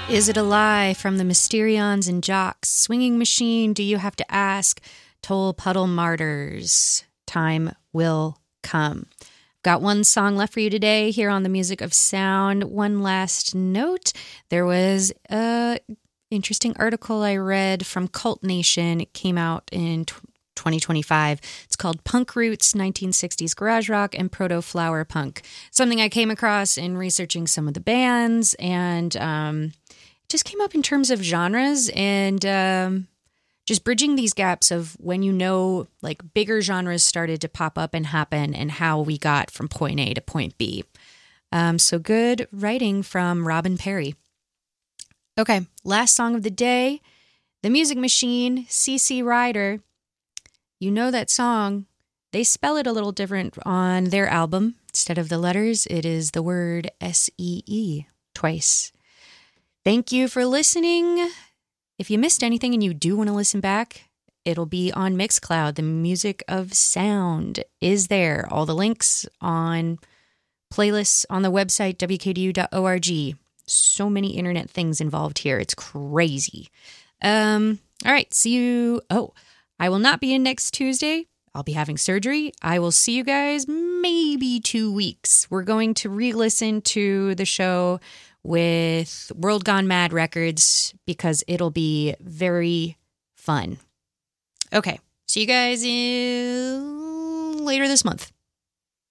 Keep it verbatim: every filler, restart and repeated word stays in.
Is It a Lie from the Mysterions and Jocks. Swinging Machine, Do You Have to Ask? Toll Puddle Martyrs, Time Will Come. Got one song left for you today here on the Music of Sound. One last note. There was a interesting article I read from Cult Nation. It came out in twenty twenty-five. It's called Punk Roots, nineteen sixties Garage Rock and Proto-Flower Punk. Something I came across in researching some of the bands, and um, it just came up in terms of genres and um, just bridging these gaps of when you know like bigger genres started to pop up and happen and how we got from point A to point B. Um, so good writing from Robin Perry. Okay, last song of the day, The Music Machine, C C Rider. You know that song. They spell it a little different on their album. Instead of the letters, it is the word S E E twice. Thank you for listening. If you missed anything and you do want to listen back, it'll be on Mixcloud. The Music of Sound is there. All the links on playlists on the website, w k d u dot org. So many internet things involved here. It's crazy. Um, all right, see you. Oh, I will not be in next Tuesday. I'll be having surgery. I will see you guys maybe two weeks. We're going to re-listen to the show with World Gone Mad Records because it'll be very fun. Okay, see you guys in later this month.